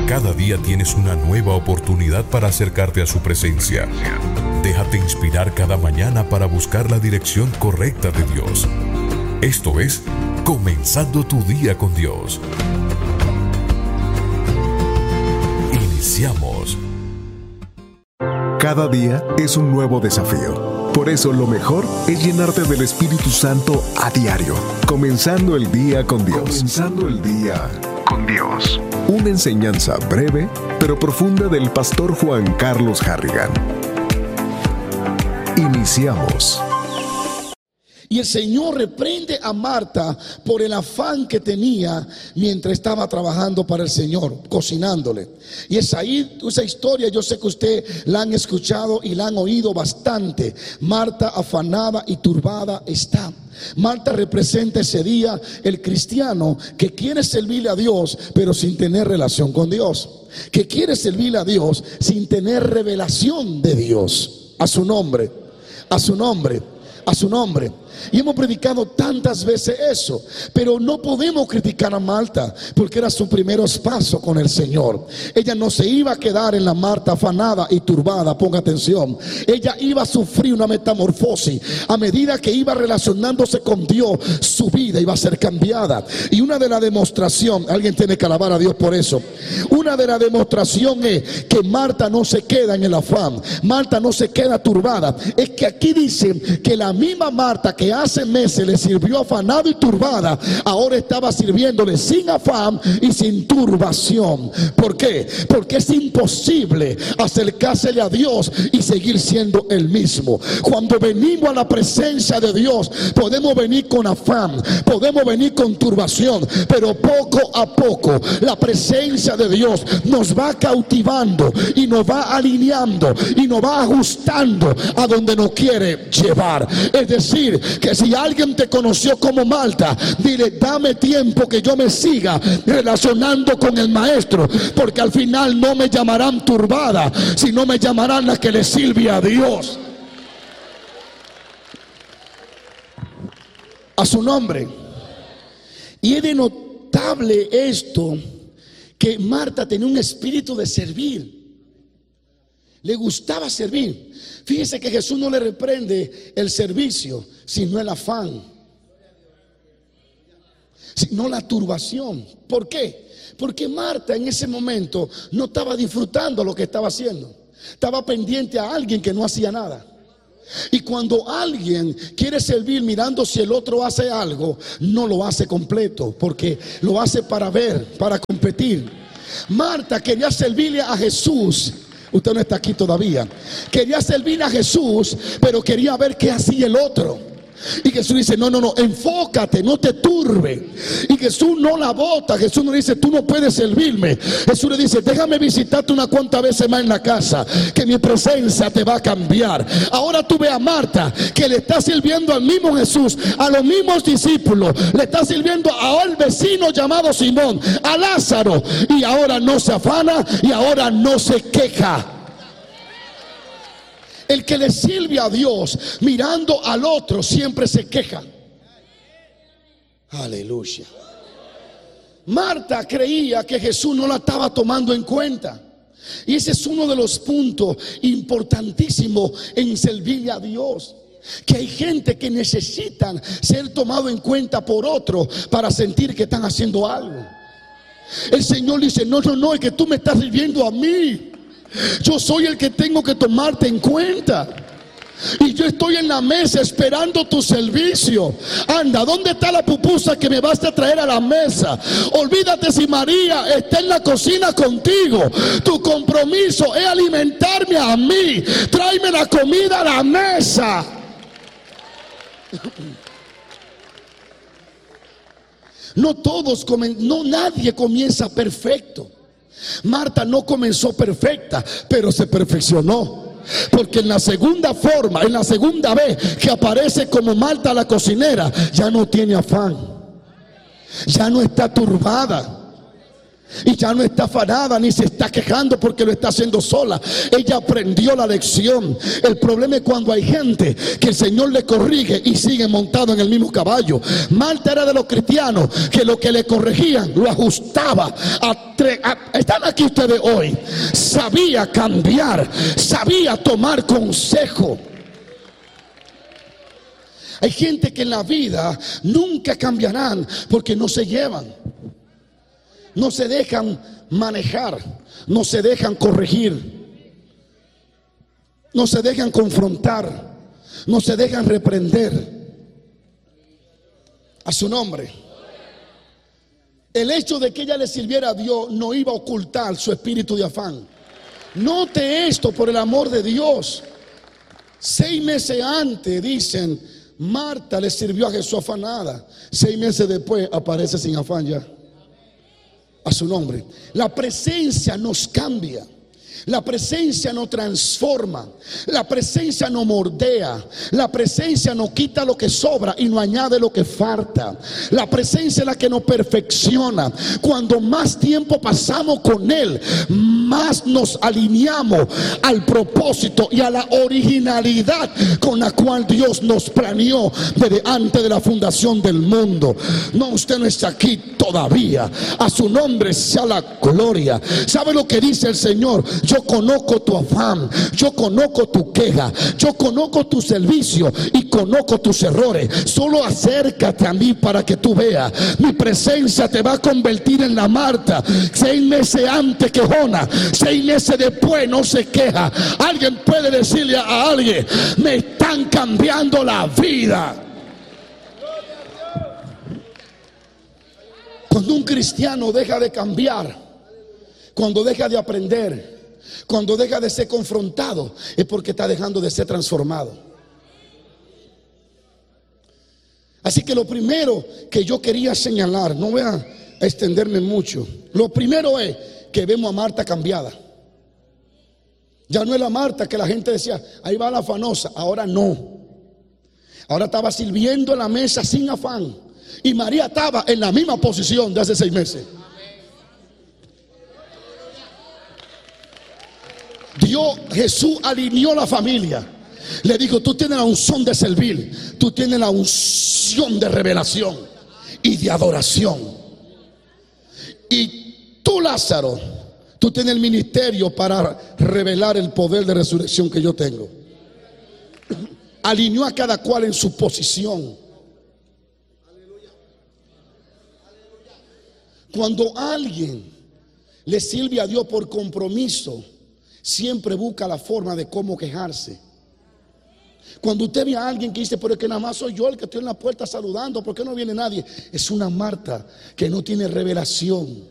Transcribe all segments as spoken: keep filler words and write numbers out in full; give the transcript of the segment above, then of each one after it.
Cada día tienes una nueva oportunidad para acercarte a su presencia. Déjate inspirar cada mañana para buscar la dirección correcta de Dios. Esto es Comenzando tu día con Dios. Iniciamos. Cada día es un nuevo desafío. Por eso lo mejor es llenarte del Espíritu Santo a diario. Comenzando el día con Dios. Comenzando el día con Dios. Una enseñanza breve pero profunda del pastor Juan Carlos Harrigan. Iniciamos. Y el Señor reprende a Marta por el afán que tenía mientras estaba trabajando para el Señor, cocinándole. Y es ahí, esa historia yo sé que usted la han escuchado y la han oído bastante. Marta afanada y turbada está. Marta representa ese día el cristiano que quiere servirle a Dios pero sin tener relación con Dios, que quiere servirle a Dios sin tener revelación de Dios. A su nombre, a su nombre, a su nombre. Y hemos predicado tantas veces eso, pero no podemos criticar a Marta porque era su primeros pasos con el Señor. Ella no se iba a quedar en la Marta afanada y turbada, ponga atención. Ella iba a sufrir una metamorfosis. A medida que iba relacionándose con Dios, su vida iba a ser cambiada. Y una de las demostraciones, alguien tiene que alabar a Dios por eso. Una de las demostraciones es que Marta no se queda en el afán, Marta no se queda turbada. Es que aquí dice que la misma Marta que hace meses le sirvió afanado y turbada, ahora estaba sirviéndole sin afán y sin turbación. ¿Por qué? Porque es imposible acercársele a Dios y seguir siendo el mismo. Cuando venimos a la presencia de Dios, podemos venir con afán, podemos venir con turbación, pero poco a poco la presencia de Dios nos va cautivando y nos va alineando y nos va ajustando a donde nos quiere llevar. Es decir, que si alguien te conoció como Marta, dile: dame tiempo que yo me siga relacionando con el Maestro, porque al final no me llamarán turbada, sino me llamarán la que le sirve a Dios. A su nombre. Y es de notable esto, que Marta tenía un espíritu de servir. Le gustaba servir. Fíjese que Jesús no le reprende el servicio, sino el afán, sino la turbación. ¿Por qué? Porque Marta en ese momento no estaba disfrutando lo que estaba haciendo. Estaba pendiente a alguien que no hacía nada. Y cuando alguien quiere servir mirando si el otro hace algo, no lo hace completo, porque lo hace para ver, para competir. Marta quería servirle a Jesús. Usted no está aquí todavía. Quería servir a Jesús, pero quería ver qué hacía el otro. Y Jesús dice: no, no, no, enfócate, no te turbe. Y Jesús no la bota. Jesús no dice: tú no puedes servirme. Jesús le dice: déjame visitarte una cuantas veces más en la casa, que mi presencia te va a cambiar. Ahora tú ve a Marta, que le está sirviendo al mismo Jesús, a los mismos discípulos, le está sirviendo al vecino llamado Simón, a Lázaro, y ahora no se afana y ahora no se queja. El que le sirve a Dios mirando al otro siempre se queja. Aleluya. Marta creía que Jesús no la estaba tomando en cuenta. Y ese es uno de los puntos importantísimos en servirle a Dios. Que hay gente que necesitan ser tomado en cuenta por otro para sentir que están haciendo algo. El Señor dice: no, no, no, es que tú me estás sirviendo a mí. Yo soy el que tengo que tomarte en cuenta. Y yo estoy en la mesa esperando tu servicio. Anda, ¿dónde está la pupusa que me vas a traer a la mesa? Olvídate si María está en la cocina contigo. Tu compromiso es alimentarme a mí. Tráeme la comida a la mesa. No todos comen, no nadie comienza perfecto. Marta no comenzó perfecta, pero se perfeccionó. Porque en la segunda forma, en la segunda vez que aparece como Marta la cocinera, ya no tiene afán, ya no está turbada. Y ya no está afanada ni se está quejando porque lo está haciendo sola. Ella aprendió la lección. El problema es cuando hay gente que el Señor le corrige y sigue montado en el mismo caballo. Marta era de los cristianos que lo que le corregían lo ajustaba. A tre- a- están aquí ustedes hoy. Sabía cambiar, sabía tomar consejo. Hay gente que en la vida nunca cambiarán porque no se llevan. No se dejan manejar, no se dejan corregir, no se dejan confrontar, no se dejan reprender. A su nombre. El hecho de que ella le sirviera a Dios no iba a ocultar su espíritu de afán. Note esto, por el amor de Dios. Seis meses antes dicen, Marta le sirvió a Jesús afanada. Seis meses después aparece sin afán ya. A su nombre. La presencia nos cambia. La presencia nos transforma. La presencia nos mordea. La presencia nos quita lo que sobra y nos añade lo que falta. La presencia es la que nos perfecciona. Cuando más tiempo pasamos con Él, más nos alineamos al propósito y a la originalidad con la cual Dios nos planeó desde antes de la fundación del mundo. No, usted no está aquí todavía. A su nombre sea la gloria. ¿Sabe lo que dice el Señor? Yo conozco tu afán, yo conozco tu queja, yo conozco tu servicio y conozco tus errores. Solo acércate a mí para que tú veas. Mi presencia te va a convertir en la Marta. Seis meses antes que Jonás, seis meses después no se queja. Alguien puede decirle a alguien, me están cambiando la vida. Cuando un cristiano deja de cambiar, cuando deja de aprender, cuando deja de ser confrontado, es porque está dejando de ser transformado. Así que lo primero que yo quería señalar, no voy a extenderme mucho, lo primero es que vemos a Marta cambiada. Ya no es la Marta que la gente decía, ahí va la afanosa. Ahora no. Ahora estaba sirviendo en la mesa sin afán. Y María estaba en la misma posición de hace seis meses. Dios, Jesús alineó la familia. Le dijo, tú tienes la unción de servir, tú tienes la unción de revelación y de adoración. Y tú, Lázaro, tú tienes el ministerio para revelar el poder de resurrección que yo tengo. Alineó a cada cual en su posición. Cuando alguien le sirve a Dios por compromiso, siempre busca la forma de cómo quejarse. Cuando usted ve a alguien que dice, pero es que nada más soy yo el que estoy en la puerta saludando, ¿por qué no viene nadie? Es una Marta que no tiene revelación.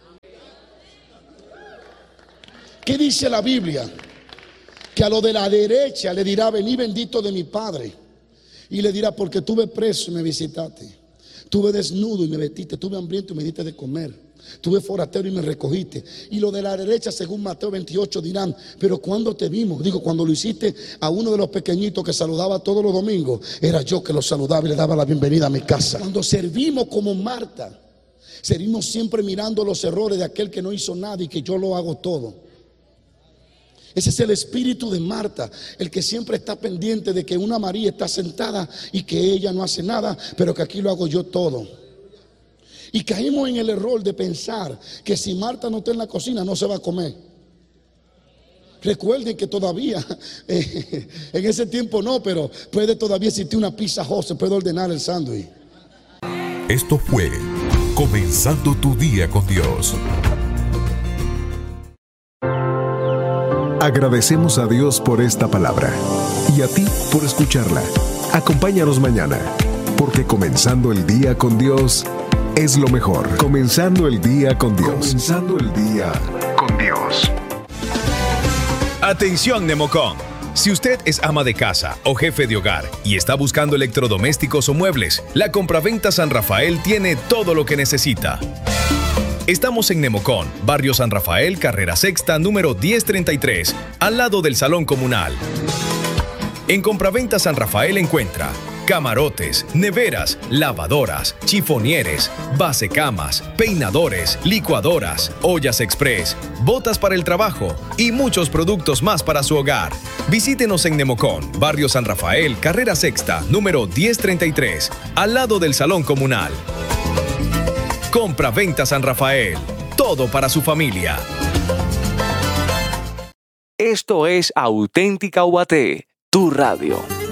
¿Qué dice la Biblia? Que a lo de la derecha le dirá, vení bendito de mi Padre. Y le dirá, porque tuve preso y me visitaste. Tuve desnudo y me vestiste. Tuve hambriento y me diste de comer. Tuve forastero y me recogiste. Y lo de la derecha, según Mateo veintiocho, dirán, pero cuando te vimos, digo, cuando lo hiciste a uno de los pequeñitos que saludaba todos los domingos, era yo que lo saludaba y le daba la bienvenida a mi casa. Cuando servimos como Marta, servimos siempre mirando los errores de aquel que no hizo nada y que yo lo hago todo. Ese es el espíritu de Marta, el que siempre está pendiente de que una María está sentada y que ella no hace nada, pero que aquí lo hago yo todo. Y caímos en el error de pensar que si Marta no está en la cocina no se va a comer. Recuerden que todavía, eh, en ese tiempo no, pero puede todavía existir una pizza hut, se puede ordenar el sándwich. Esto fue Comenzando tu Día con Dios. Agradecemos a Dios por esta palabra y a ti por escucharla. Acompáñanos mañana, porque comenzando el día con Dios es lo mejor. Comenzando el día con Dios. Comenzando el día con Dios. Atención, Nemocón. Si usted es ama de casa o jefe de hogar y está buscando electrodomésticos o muebles, la Compraventa San Rafael tiene todo lo que necesita. Estamos en Nemocón, Barrio San Rafael, Carrera Sexta, número diez treinta y tres, al lado del Salón Comunal. En Compraventa San Rafael encuentra camarotes, neveras, lavadoras, chifonieres, basecamas, peinadores, licuadoras, ollas express, botas para el trabajo y muchos productos más para su hogar. Visítenos en Nemocón, Barrio San Rafael, Carrera Sexta, número diez treinta y tres, al lado del Salón Comunal. Compra-venta San Rafael. Todo para su familia. Esto es Auténtica U A T, tu radio.